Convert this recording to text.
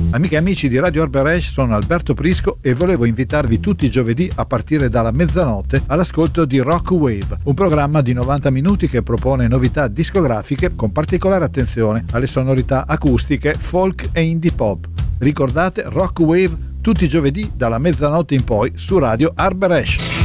Amiche e amici di Radio Arberash, sono Alberto Prisco e volevo invitarvi tutti i giovedì a partire dalla mezzanotte all'ascolto di Rock Wave, un programma di 90 minuti che propone novità discografiche con particolare attenzione alle sonorità acustiche, folk e indie pop. Ricordate Rock Wave tutti i giovedì dalla mezzanotte in poi su Radio Arberash.